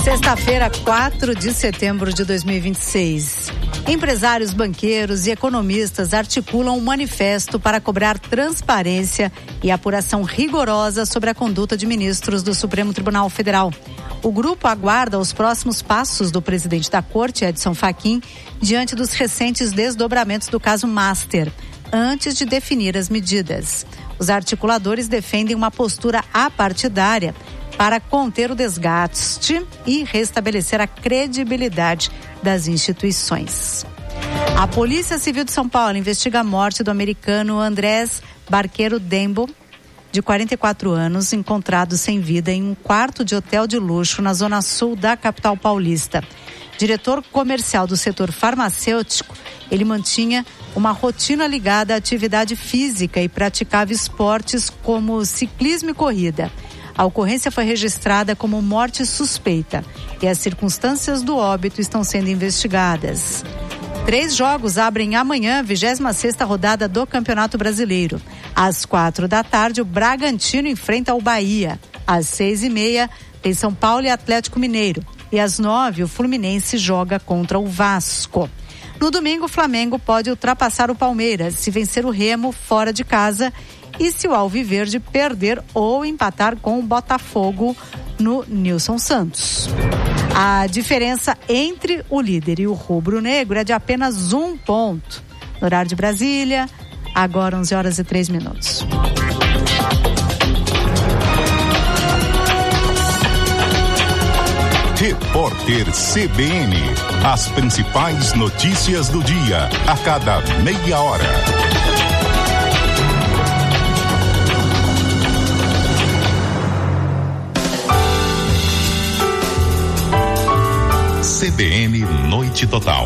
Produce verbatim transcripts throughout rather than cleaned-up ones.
Sexta-feira, quatro de setembro de dois mil e vinte e seis. Empresários, banqueiros e economistas articulam um manifesto para cobrar transparência e apuração rigorosa sobre a conduta de ministros do Supremo Tribunal Federal. O grupo aguarda os próximos passos do presidente da Corte, Edson Fachin, diante dos recentes desdobramentos do caso Master, antes de definir as medidas. Os articuladores defendem uma postura apartidária para conter o desgaste e restabelecer a credibilidade das instituições. A Polícia Civil de São Paulo investiga a morte do americano Andrés Barquero Dembo, de quarenta e quatro anos, encontrado sem vida em um quarto de hotel de luxo na zona sul da capital paulista. Diretor comercial do setor farmacêutico, ele mantinha uma rotina ligada à atividade física e praticava esportes como ciclismo e corrida. A ocorrência foi registrada como morte suspeita e as circunstâncias do óbito estão sendo investigadas. Três jogos abrem amanhã a vigésima sexta rodada do Campeonato Brasileiro. Às quatro da tarde, o Bragantino enfrenta o Bahia. Às seis e meia, tem São Paulo e Atlético Mineiro. E às nove, o Fluminense joga contra o Vasco. No domingo, o Flamengo pode ultrapassar o Palmeiras se vencer o Remo fora de casa e se o Alviverde perder ou empatar com o Botafogo no Nilson Santos. A diferença entre o líder e o rubro-negro é de apenas um ponto. No horário de Brasília, agora onze horas e três minutos. Repórter C B N. As principais notícias do dia, a cada meia hora. C B N Noite Total.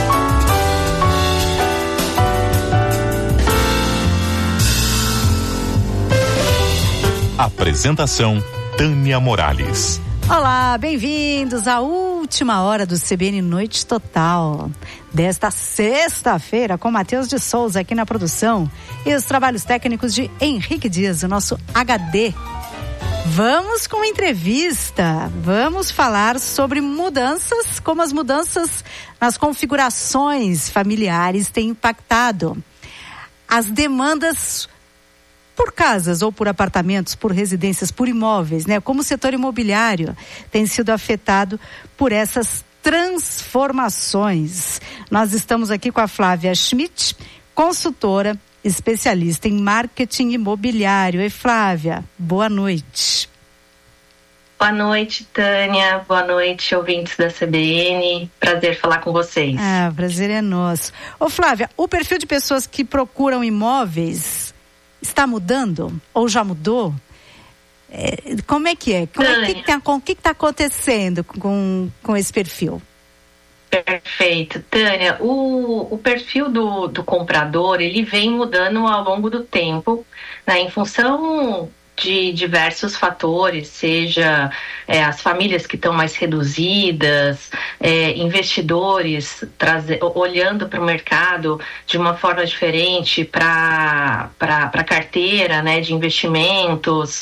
Apresentação Tânia Morales. Olá, bem-vindos à última hora do C B N Noite Total desta sexta-feira, com Matheus de Souza aqui na produção e os trabalhos técnicos de Henrique Dias, o nosso H D. Vamos com entrevista, vamos falar sobre mudanças, como as mudanças nas configurações familiares têm impactado as demandas por casas ou por apartamentos, por residências, por imóveis, né? Como o setor imobiliário tem sido afetado por essas transformações. Nós estamos aqui com a Flávia Schmidt, consultora, especialista em marketing imobiliário. E Flávia, boa noite. Boa noite, Tânia. Boa noite, ouvintes da C B N. Prazer falar com vocês. Ah, prazer é nosso. Ô Flávia, o perfil de pessoas que procuram imóveis está mudando ou já mudou? É, como é que é? Como é que tá, com, o que está acontecendo com, com esse perfil? Perfeito, Tânia. O, o perfil do, do comprador, ele vem mudando ao longo do tempo, né, em função de diversos fatores, seja é, as famílias que estão mais reduzidas, é, investidores traze, olhando para o mercado de uma forma diferente para a carteira, né, de investimentos.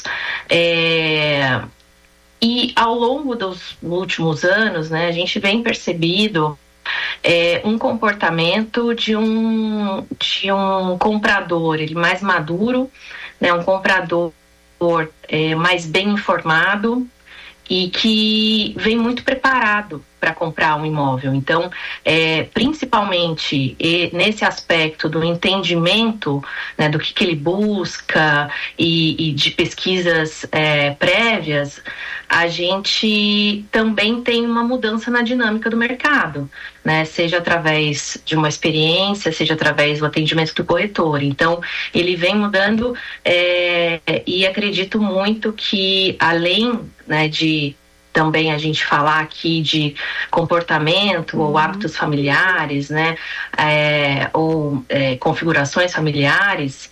É, e ao longo dos últimos anos, né, a gente vem percebido É, um comportamento de um, de um comprador ele mais maduro, né, um comprador é, mais bem informado e que vem muito preparado para comprar um imóvel. Então, é, principalmente e, nesse aspecto do entendimento, né, do que, que ele busca e, e de pesquisas é, prévias, a gente também tem uma mudança na dinâmica do mercado, né? Seja através de uma experiência, seja através do atendimento do corretor. Então, ele vem mudando é, e acredito muito que, além, né, de também a gente falar aqui de comportamento uhum. ou hábitos familiares, né, é, ou é, configurações familiares,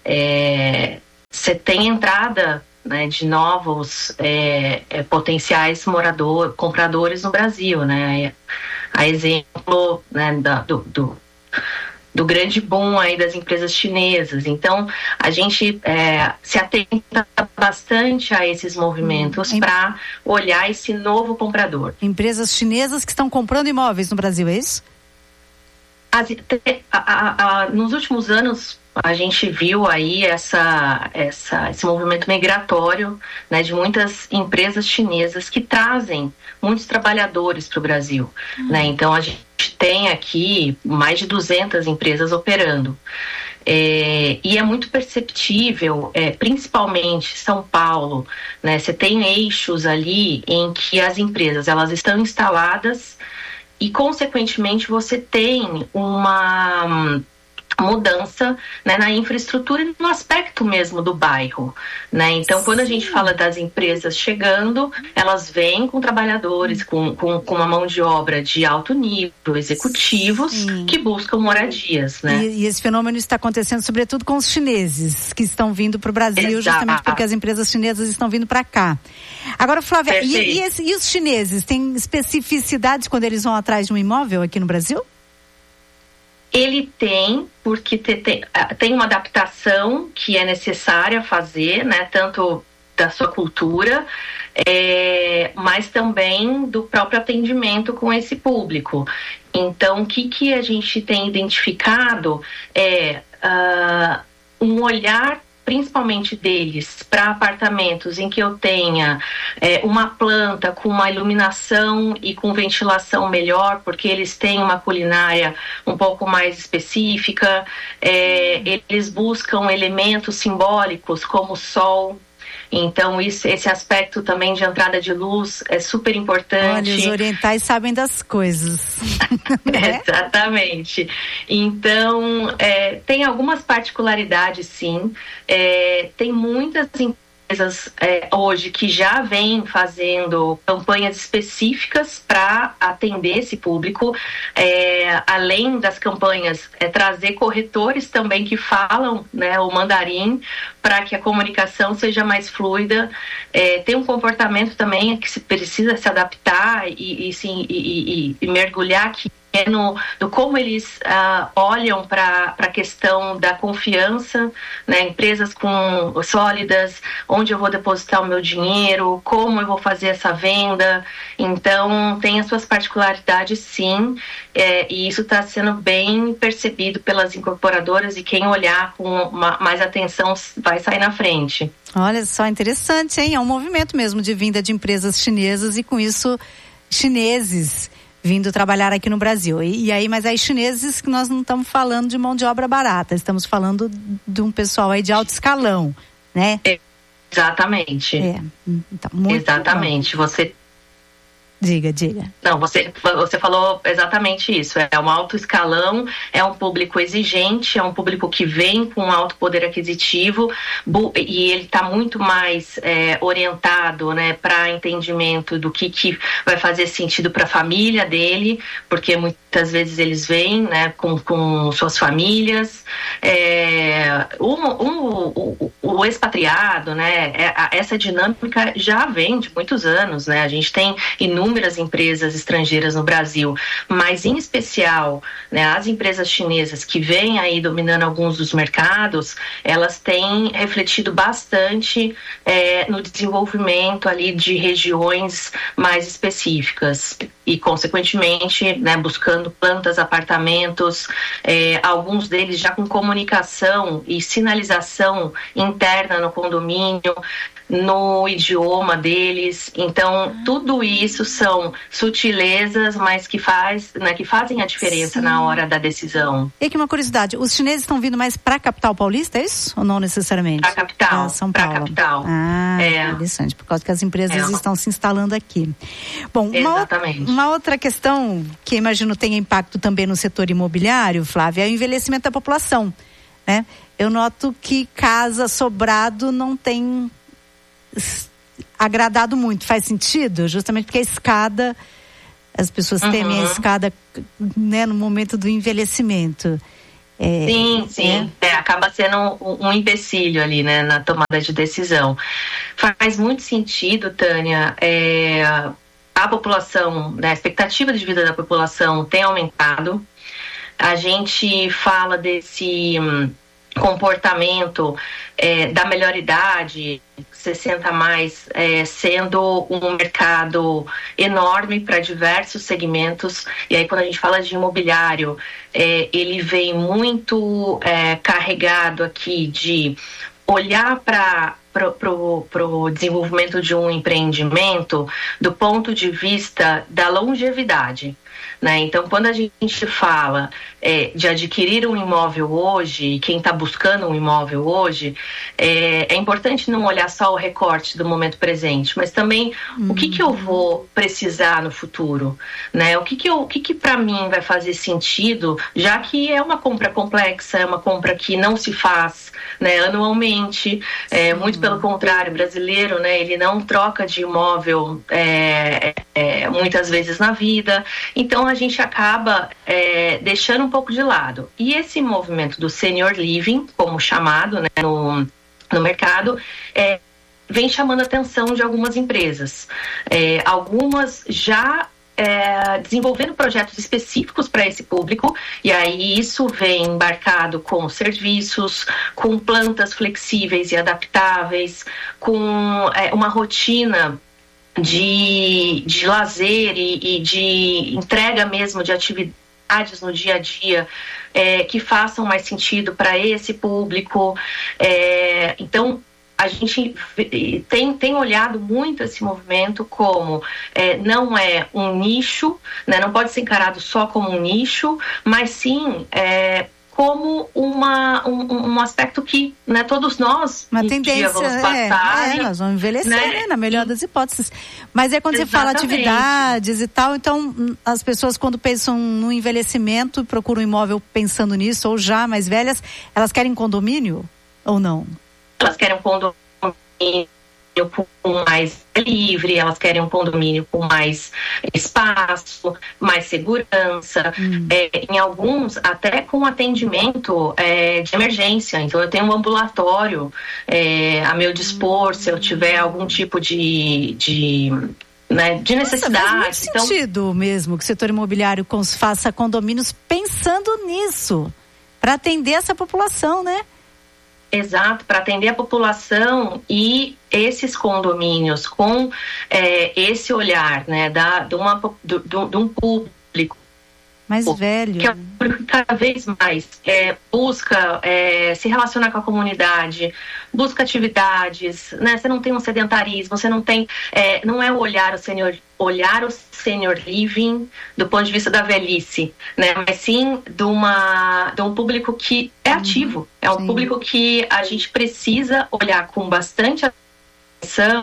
você é, tem entrada, né, de novos é, é, potenciais morador, compradores no Brasil, né? A exemplo, né, da, do, do, do grande boom aí das empresas chinesas. Então, a gente é, se atenta bastante a esses movimentos hum, para olhar esse novo comprador. Empresas chinesas que estão comprando imóveis no Brasil, é isso? As, a, a, a, nos últimos anos, a gente viu aí essa, essa, esse movimento migratório, né, de muitas empresas chinesas que trazem muitos trabalhadores para o Brasil. Uhum. Né? Então, a gente tem aqui mais de duzentas empresas operando. É, e é muito perceptível, é, principalmente São Paulo, né, você tem eixos ali em que as empresas elas estão instaladas e, consequentemente, você tem uma mudança, né, na infraestrutura e no aspecto mesmo do bairro, né? Então, quando a gente fala das empresas chegando, elas vêm com trabalhadores, com, com, com uma mão de obra de alto nível, executivos, Sim. que buscam moradias, né? E, e esse fenômeno está acontecendo sobretudo com os chineses que estão vindo para o Brasil, Exato. justamente porque as empresas chinesas estão vindo para cá. Agora, Flávia, e, e, esse, e os chineses têm especificidades quando eles vão atrás de um imóvel aqui no Brasil? Ele tem, porque te, te, tem uma adaptação que é necessária fazer, né, tanto da sua cultura, é, mas também do próprio atendimento com esse público. Então, o que, que a gente tem identificado é uh, um olhar principalmente deles, para apartamentos em que eu tenha é, uma planta com uma iluminação e com ventilação melhor, porque eles têm uma culinária um pouco mais específica, é, eles buscam elementos simbólicos como o sol. Então, isso, esse aspecto também de entrada de luz é super importante. Olha, os orientais sabem das coisas. É, exatamente. Então, é, tem algumas particularidades, sim. É, tem muitas empresas é, hoje que já vêm fazendo campanhas específicas para atender esse público. É, além das campanhas, é, trazer corretores também que falam, né, o mandarim, para que a comunicação seja mais fluida. É, tem um comportamento também que se precisa se adaptar e, e, sim, e, e, e mergulhar aqui é no, no como eles uh, olham para a questão da confiança, né? Empresas com sólidas, onde eu vou depositar o meu dinheiro, como eu vou fazer essa venda. Então, tem as suas particularidades, sim, é, e isso está sendo bem percebido pelas incorporadoras, e quem olhar com uma, mais atenção vai sair na frente. Olha só, interessante, hein? É um movimento mesmo de vinda de empresas chinesas e, com isso, chineses vindo trabalhar aqui no Brasil. E, e aí, mas aí chineses que nós não estamos falando de mão de obra barata, estamos falando de um pessoal aí de alto escalão, né? É, exatamente. É, então, muito exatamente. Bom. Você Diga, diga. Não, você, você falou exatamente isso. É um alto escalão, é um público exigente, é um público que vem com alto poder aquisitivo, e ele está muito mais é, orientado, né, para entendimento do que, que vai fazer sentido para a família dele, porque muitas vezes eles vêm, né, com, com suas famílias. É, um, um, o, o expatriado, né, essa dinâmica já vem de muitos anos, né? A gente tem inúmeras inúmeras empresas estrangeiras no Brasil, mas em especial, né, as empresas chinesas que vêm aí dominando alguns dos mercados, elas têm refletido bastante é, no desenvolvimento ali de regiões mais específicas e, consequentemente, né, buscando plantas, apartamentos, é, alguns deles já com comunicação e sinalização interna no condomínio, no idioma deles. Então, tudo isso são sutilezas, mas que, faz, né, que fazem a diferença, sim, na hora da decisão. E aqui uma curiosidade, os chineses estão vindo mais para a capital paulista, é isso? Ou não necessariamente? Para a capital, ah, São Paulo. Para a capital. Ah, é. Interessante, por causa que as empresas é uma... estão se instalando aqui. Bom, Exatamente. Uma, uma outra questão que imagino tenha impacto também no setor imobiliário, Flávia, é o envelhecimento da população, né? Eu noto que casa sobrado não tem agradado muito. Faz sentido? Justamente porque a escada, as pessoas uhum. temem a escada, né, no momento do envelhecimento. É, sim, sim. É? É, acaba sendo um, um empecilho ali, né, na tomada de decisão. Faz muito sentido, Tânia. É, a população, né, a expectativa de vida da população tem aumentado. a gente fala desse hum, comportamento é, da melhor idade, sessenta a mais, é, sendo um mercado enorme para diversos segmentos. E aí, quando a gente fala de imobiliário, é, ele vem muito é, carregado aqui de olhar para o desenvolvimento de um empreendimento do ponto de vista da longevidade. Né? Então, quando a gente fala é, de adquirir um imóvel hoje, quem está buscando um imóvel hoje, é, é importante não olhar só o recorte do momento presente, mas também uhum. o que, que eu vou precisar no futuro, né? O que, que, eu, o que, que para mim vai fazer sentido, já que é uma compra complexa, é uma compra que não se faz, né, anualmente, é, muito pelo contrário, o brasileiro, né, ele não troca de imóvel é, é, muitas vezes na vida. Então a gente acaba é, deixando um pouco de lado. E esse movimento do senior living, como chamado, né, no, no mercado, é, vem chamando a atenção de algumas empresas. É, algumas já É, desenvolvendo projetos específicos para esse público, e aí isso vem embarcado com serviços, com plantas flexíveis e adaptáveis, com é, uma rotina de, de lazer e, e de entrega mesmo de atividades no dia a dia é, que façam mais sentido para esse público. É, então, a gente tem, tem olhado muito esse movimento como é, não é um nicho, né, não pode ser encarado só como um nicho, mas sim é, como uma, um, um aspecto que, né, todos nós uma um tendência, dia vamos passar. É, é, nós vamos envelhecer, né? Né, na melhor das hipóteses. Mas é quando Exatamente. Você fala atividades e tal, então as pessoas quando pensam no envelhecimento, procuram um imóvel pensando nisso, ou já mais velhas, elas querem condomínio ou não? Elas querem um condomínio com mais livre, elas querem um condomínio com mais espaço, mais segurança, hum. é, em alguns até com atendimento é, de emergência. Então eu tenho um ambulatório é, a meu dispor, hum. se eu tiver algum tipo de... de Né, de necessidade. Nossa, faz muito então, sentido mesmo que o setor imobiliário faça condomínios pensando nisso, para atender essa população, né? Exato, para atender a população, e esses condomínios com é, esse olhar, né, da, de, uma, de, de um público mais velho, que é um público que cada vez mais é, busca é, se relacionar com a comunidade, busca atividades, né? Você não tem um sedentarismo, você não tem, é, não é o olhar o senior, olhar o senior living do ponto de vista da velhice, né? Mas sim de, uma, de um público que é ativo, é um sim. público que a gente precisa olhar com bastante atenção,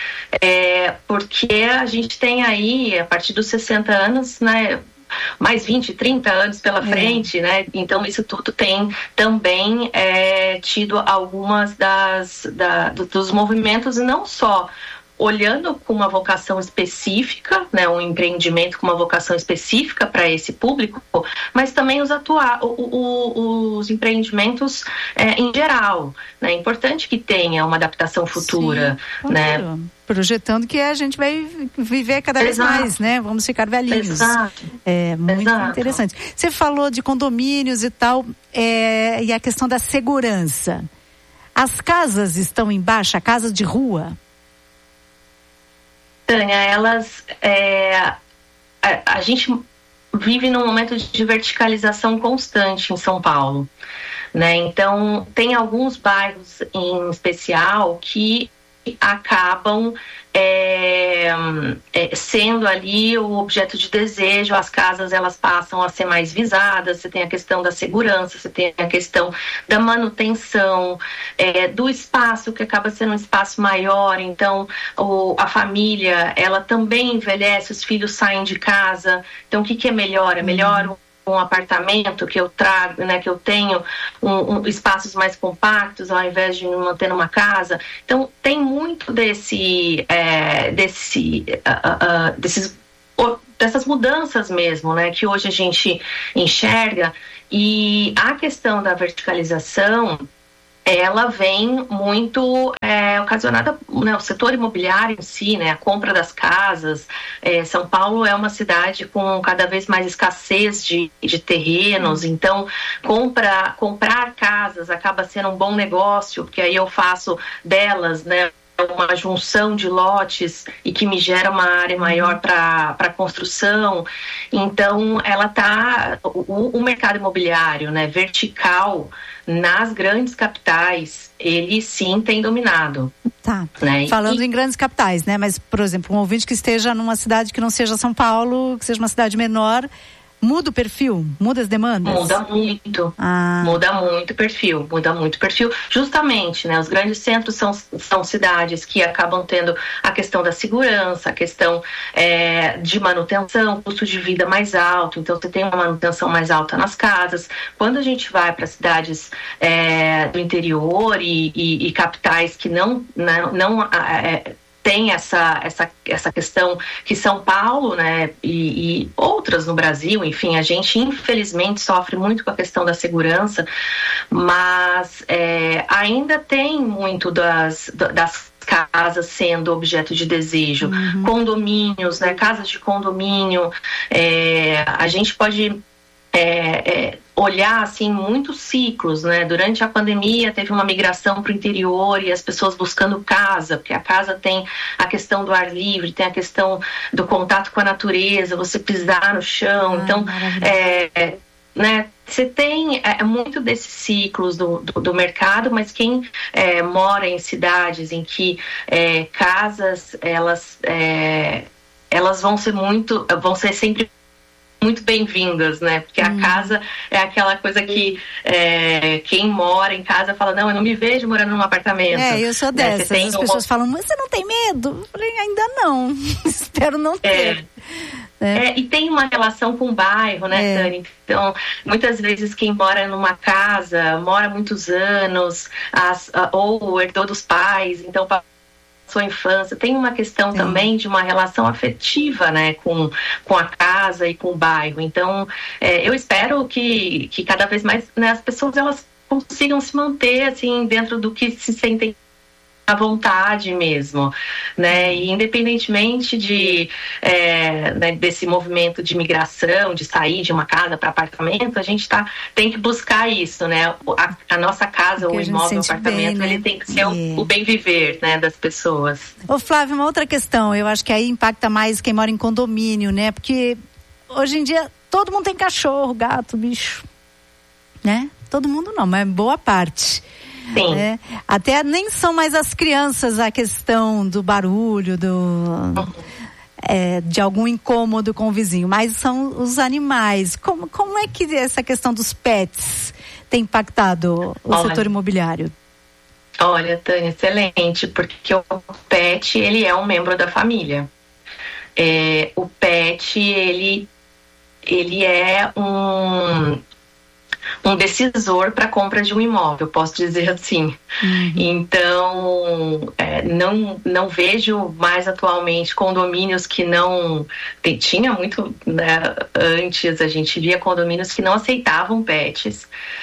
é, porque a gente tem aí, a partir dos sessenta anos, né, mais vinte, trinta anos pela frente, é. né? Então isso tudo tem também é, tido algumas das da, dos movimentos, e não só olhando com uma vocação específica, né, um empreendimento com uma vocação específica para esse público, mas também os, atua- o, o, os empreendimentos é, em geral. Né? É importante que tenha uma adaptação futura. Sim, né? Claro. Projetando que a gente vai viver cada vez Exato. mais, né? Vamos ficar velhinhos. Exato. É muito Exato. interessante. Você falou de condomínios e tal, é, e a questão da segurança. As casas estão em baixa, casas de rua? Tânia, elas, é, a, a gente vive num momento de verticalização constante em São Paulo, né? Então, tem alguns bairros em especial que acabam é, é, sendo ali o objeto de desejo. As casas, elas passam a ser mais visadas. Você tem a questão da segurança, você tem a questão da manutenção, é, do espaço, que acaba sendo um espaço maior. Então o, a família, ela também envelhece, os filhos saem de casa. Então o que, que é melhor? É melhor um um apartamento que eu trago, né, que eu tenho um, um, espaços mais compactos ao invés de me manter numa casa. Então tem muito desse, é, desse, uh, uh, desses, uh, dessas mudanças mesmo, né, que hoje a gente enxerga. E a questão da verticalização ela vem muito é, ocasionada, né, o setor imobiliário em si, né, a compra das casas. É, São Paulo é uma cidade com cada vez mais escassez de, de terrenos, então compra, comprar casas acaba sendo um bom negócio, porque aí eu faço delas, né, uma junção de lotes e que me gera uma área maior para para construção. Então ela tá o, o mercado imobiliário, né, vertical nas grandes capitais, ele sim tem dominado. Tá. Né? Falando e... em grandes capitais, né? Mas, por exemplo, um ouvinte que esteja numa cidade que não seja São Paulo, que seja uma cidade menor, muda o perfil? Muda as demandas? Muda muito. Ah. Muda muito o perfil. Muda muito o perfil. Justamente, né? Os grandes centros são, são cidades que acabam tendo a questão da segurança, a questão é, de manutenção, custo de vida mais alto. Então, você tem uma manutenção mais alta nas casas. Quando a gente vai para cidades é, do interior e, e, e capitais que não... não, não é, tem essa, essa, essa questão que São Paulo, né, e, e outras no Brasil, enfim, a gente infelizmente sofre muito com a questão da segurança, mas é, ainda tem muito das, das casas sendo objeto de desejo, uhum. Condomínios, né, casas de condomínio, é, a gente pode é, é, olhar assim muitos ciclos, né? Durante a pandemia teve uma migração para o interior e as pessoas buscando casa, porque a casa tem a questão do ar livre, tem a questão do contato com a natureza, você pisar no chão, ah, então é, né? Você tem é, muito desses ciclos do, do, do mercado, mas quem é, mora em cidades em que é, casas elas é, elas vão ser muito, vão ser sempre muito bem-vindas, né? Porque hum. a casa é aquela coisa que é, quem mora em casa fala, não, eu não me vejo morando num apartamento. É, eu sou dessas. Né? As um... pessoas falam, mas você não tem medo? Eu falei, ainda não. Espero não ter. É. É. É, e tem uma relação com o bairro, né, é. Tânia? Então, muitas vezes quem mora numa casa, mora muitos anos, as, a, ou herdou dos pais, então sua infância, tem uma questão Sim. também de uma relação afetiva, né, com, com a casa e com o bairro. Então, é, eu espero que, que cada vez mais, né, as pessoas elas consigam se manter assim dentro do que se sentem à vontade mesmo, né, e independentemente de é, né, desse movimento de migração, de sair de uma casa para apartamento, a gente tá, tem que buscar isso, né, a, a nossa casa, o imóvel, o apartamento, bem, né? Ele tem que ser é. o, o bem viver, né, das pessoas. Ô Flávia, uma outra questão, eu acho que aí impacta mais quem mora em condomínio, né, porque hoje em dia todo mundo tem cachorro, gato, bicho, né, todo mundo não, mas boa parte. Sim. É, até nem são mais as crianças a questão do barulho, do, uhum. é, de algum incômodo com o vizinho, mas são os animais. Como, como é que essa questão dos pets tem impactado o olha, setor imobiliário? Olha, Tânia, excelente, porque o pet, ele é um membro da família. É, o pet, ele, ele é um... um decisor para a compra de um imóvel, posso dizer assim. Uhum. Então, é, não, não vejo mais atualmente condomínios que não... Tinha muito, né, antes, a gente via condomínios que não aceitavam pets.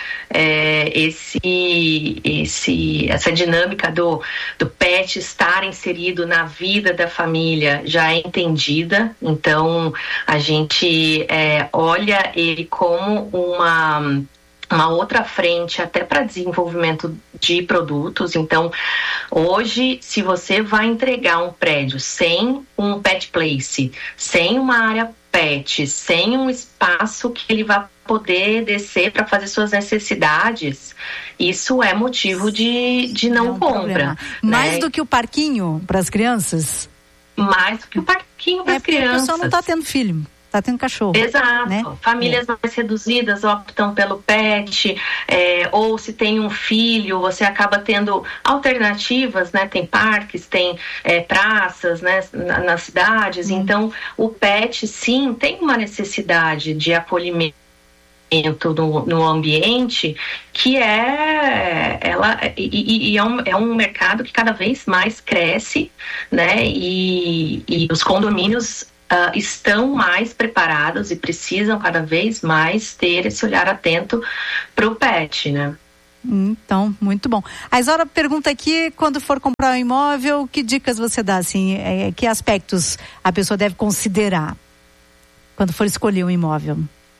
É, esse, esse, essa dinâmica do, do pet estar inserido na vida da família já é entendida, então a gente é, olha ele como uma... uma outra frente até para desenvolvimento de produtos. Então, hoje, se você vai entregar um prédio sem um pet place, sem uma área pet, sem um espaço que ele vai poder descer para fazer suas necessidades, isso é motivo de, de não é um compra. Né? Mais do que o parquinho para as crianças? Mais do que o parquinho para as é crianças. A pessoa não está tendo filho. Tá tendo cachorro. Exato. Né? Famílias é. mais reduzidas optam pelo pet, é, ou se tem um filho, você acaba tendo alternativas, né? Tem parques, tem é, praças, né? Na, nas cidades. Hum. Então, o pet, sim, tem uma necessidade de acolhimento No, no ambiente, que é ela e, e é, um, é um mercado que cada vez mais cresce, né? E, e os condomínios Uh, estão mais preparados e precisam cada vez mais ter esse olhar atento para o pet, né? Então, muito bom. A Isaura pergunta aqui, quando for comprar um imóvel, que dicas você dá, assim, é, que aspectos a pessoa deve considerar quando for escolher um imóvel?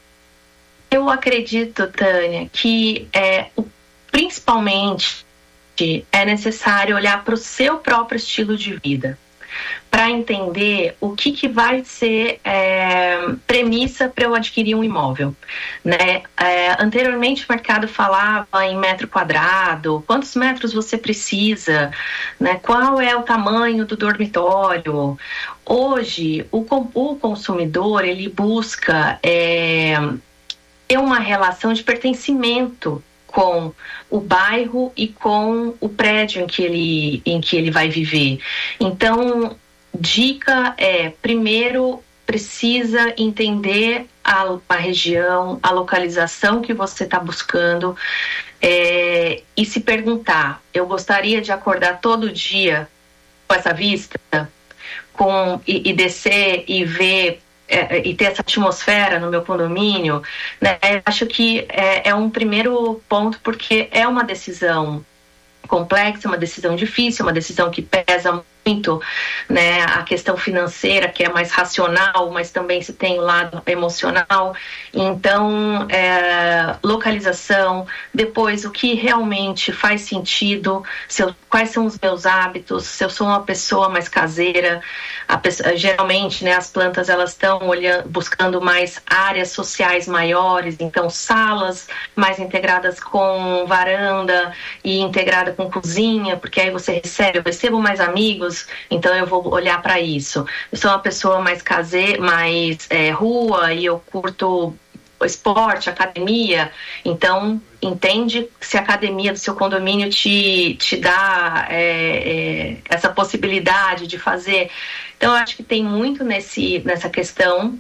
Eu acredito, Tânia, que é, principalmente é necessário olhar para o seu próprio estilo de vida, para entender o que, que vai ser é, premissa para eu adquirir um imóvel, né? É, anteriormente o mercado falava em metro quadrado, quantos metros você precisa, né? Qual é o tamanho do dormitório. Hoje o, o consumidor ele busca é, ter uma relação de pertencimento com o bairro e com o prédio em que ele, em que ele vai viver. Então, dica é, primeiro, precisa entender a, a região, a localização que você está buscando é, e se perguntar, eu gostaria de acordar todo dia com essa vista com, e, e descer e ver É, e ter essa atmosfera no meu condomínio, né? Acho que é, é um primeiro ponto, porque é uma decisão complexa, uma decisão difícil, uma decisão que pesa muito, né? A questão financeira, que é mais racional, mas também se tem o lado emocional. Então, é, localização, depois o que realmente faz sentido, se eu, quais são os meus hábitos, se eu sou uma pessoa mais caseira, a pessoa, geralmente, né, as plantas elas estão olhando, buscando mais áreas sociais maiores, então salas mais integradas com varanda e integrada com cozinha, porque aí você recebe, eu recebo mais amigos, então eu vou olhar para isso. Eu sou uma pessoa mais caseira, mais é, rua, e eu curto esporte, academia, então entende se a academia do seu condomínio te, te dá é, é, essa possibilidade de fazer. Então eu acho que tem muito nesse, nessa questão,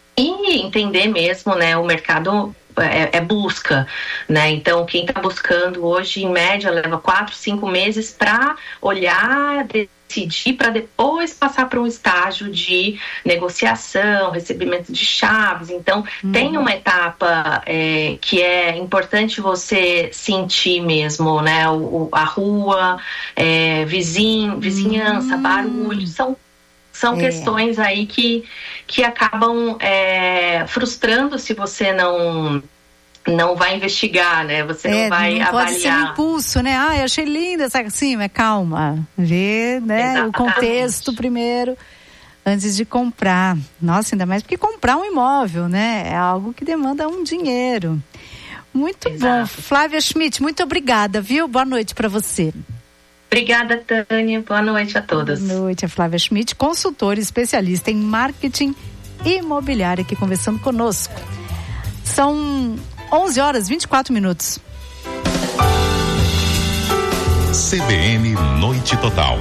e entender mesmo, né, o mercado é, é busca, né? Então quem está buscando hoje, em média, leva quatro, cinco meses para olhar, decidir, para depois passar para um estágio de negociação, recebimento de chaves. Então uhum. tem uma etapa é, que é importante você sentir mesmo, né? O, o, a rua, é, vizinho, vizinhança, uhum. barulho, são São é. questões aí que, que acabam é, frustrando se você não, não vai investigar, né? Você é, não vai não avaliar. Pode ser um impulso, né? Ah, eu achei linda essa assim, mas calma. Vê, né? Exatamente. O contexto primeiro, antes de comprar. Nossa, ainda mais porque comprar um imóvel, né? É algo que demanda um dinheiro. Muito Exato. Bom. Flávia Schmidt, muito obrigada, viu? Boa noite para você. Obrigada, Tânia. Boa noite a todos. Boa noite, a Flávia Schmidt, consultora e especialista em marketing imobiliário, aqui conversando conosco. São onze horas e vinte e quatro minutos. C B N Noite Total.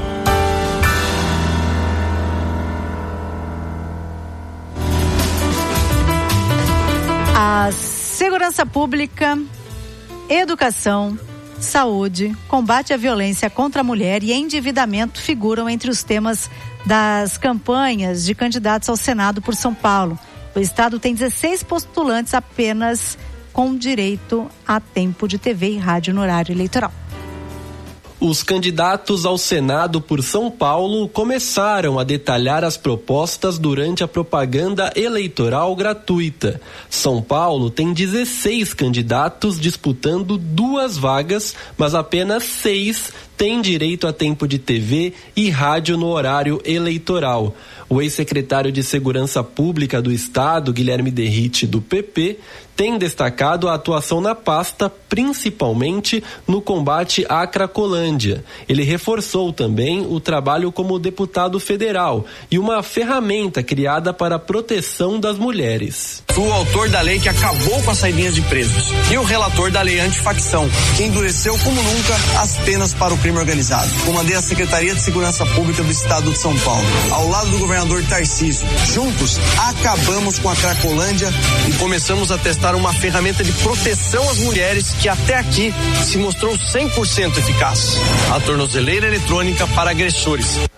A segurança pública, educação, saúde, combate à violência contra a mulher e endividamento figuram entre os temas das campanhas de candidatos ao Senado por São Paulo. O estado tem dezesseis postulantes apenas com direito a tempo de T V e rádio no horário eleitoral. Os candidatos ao Senado por São Paulo começaram a detalhar as propostas durante a propaganda eleitoral gratuita. São Paulo tem dezesseis candidatos disputando duas vagas, mas apenas seis têm direito a tempo de T V e rádio no horário eleitoral. O ex-secretário de Segurança Pública do Estado, Guilherme Derrite, do P P, tem destacado a atuação na pasta, principalmente no combate à Cracolândia. Ele reforçou também o trabalho como deputado federal e uma ferramenta criada para a proteção das mulheres. Fui o autor da lei que acabou com as saidinhas de presos e o relator da lei antifacção, que endureceu como nunca as penas para o crime organizado. Comandei a Secretaria de Segurança Pública do Estado de São Paulo, ao lado do governador Tarcísio. Juntos, acabamos com a Cracolândia e começamos a testar uma ferramenta de proteção às mulheres que até aqui se mostrou cem por cento eficaz. A tornozeleira eletrônica para agressores.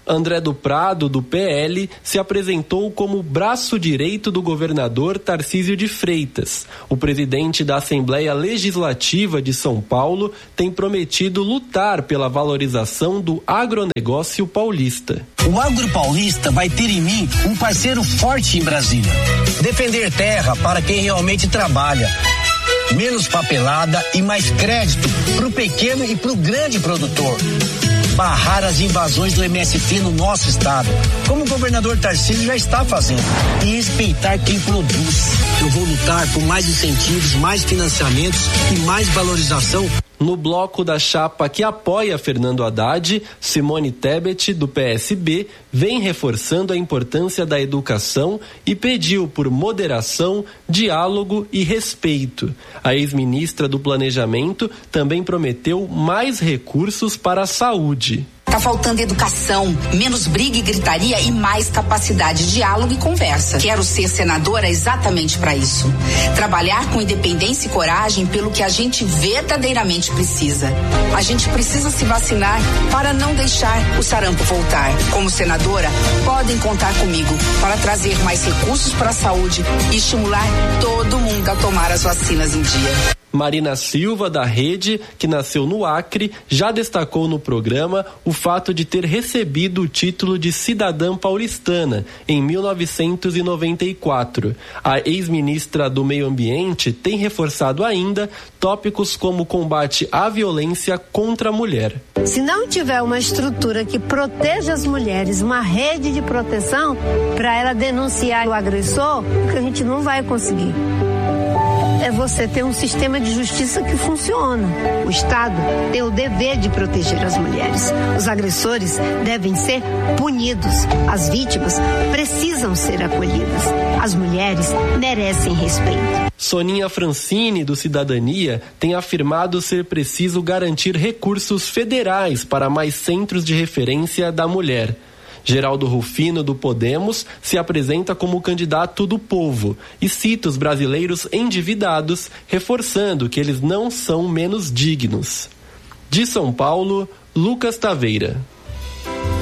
André do Prado, do P L, se apresentou como braço direito do governador Tarcísio de Freitas. O presidente da Assembleia Legislativa de São Paulo tem prometido lutar pela valorização do agronegócio paulista. O agro paulista vai ter em mim um parceiro forte em Brasília. Defender terra para quem realmente trabalha. Menos papelada e mais crédito para o pequeno e para o grande produtor. Barrar as invasões do M S T no nosso estado, como o governador Tarcísio já está fazendo, e respeitar quem produz. Eu vou lutar por mais incentivos, mais financiamentos e mais valorização. No bloco da chapa que apoia Fernando Haddad, Simone Tebet, do P S B, vem reforçando a importância da educação e pediu por moderação, diálogo e respeito. A ex-ministra do Planejamento também prometeu mais recursos para a saúde. Tá faltando educação, menos briga e gritaria e mais capacidade de diálogo e conversa. Quero ser senadora exatamente para isso. Trabalhar com independência e coragem pelo que a gente verdadeiramente precisa. A gente precisa se vacinar para não deixar o sarampo voltar. Como senadora, podem contar comigo para trazer mais recursos para a saúde e estimular todo mundo a tomar as vacinas em dia. Marina Silva, da Rede, que nasceu no Acre, já destacou no programa o fato de ter recebido o título de cidadã paulistana em mil novecentos e noventa e quatro. A ex-ministra do Meio Ambiente tem reforçado ainda tópicos como o combate à violência contra a mulher. Se não tiver uma estrutura que proteja as mulheres, uma rede de proteção para ela denunciar o agressor, a gente não vai conseguir. É você ter um sistema de justiça que funciona. O Estado tem o dever de proteger as mulheres. Os agressores devem ser punidos. As vítimas precisam ser acolhidas. As mulheres merecem respeito. Soninha Francini, do Cidadania, tem afirmado ser preciso garantir recursos federais para mais centros de referência da mulher. Geraldo Rufino, do Podemos, se apresenta como candidato do povo e cita os brasileiros endividados, reforçando que eles não são menos dignos. De São Paulo, Lucas Taveira.